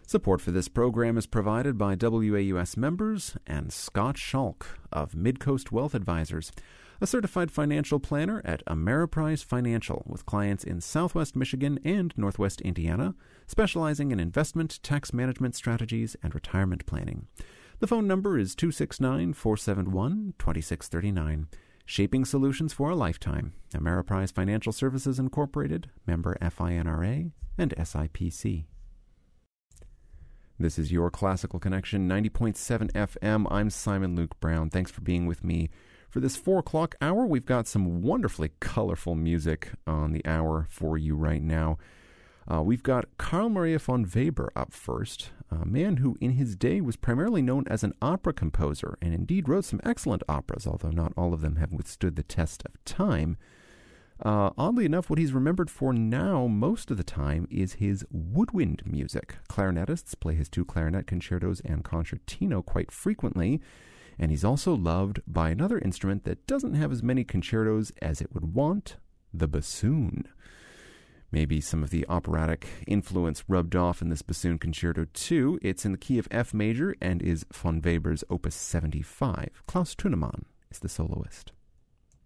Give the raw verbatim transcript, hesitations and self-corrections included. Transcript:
Support for this program is provided by W A U S members and Scott Schalk of Midcoast Wealth Advisors, a certified financial planner at Ameriprise Financial with clients in Southwest Michigan and Northwest Indiana, specializing in investment, tax management strategies, and retirement planning. The phone number is two six nine, four seven one, two six three nine. Shaping solutions for a lifetime. Ameriprise Financial Services Incorporated, member F I N R A and S I P C. This is your Classical Connection, ninety point seven F M. I'm Simon Luke Brown. Thanks for being with me for this four o'clock hour. We've got some wonderfully colorful music on the hour for you right now. Uh, we've got Carl Maria von Weber up first, a man who in his day was primarily known as an opera composer and indeed wrote some excellent operas, although not all of them have withstood the test of time. Uh, oddly enough, what he's remembered for now most of the time is his woodwind music. Clarinetists play his two clarinet concertos and concertino quite frequently, and he's also loved by another instrument that doesn't have as many concertos as it would want, the bassoon. Maybe some of the operatic influence rubbed off in this bassoon concerto too. It's in the key of F major and is von Weber's opus seventy-five. Klaus Thunemann is the soloist.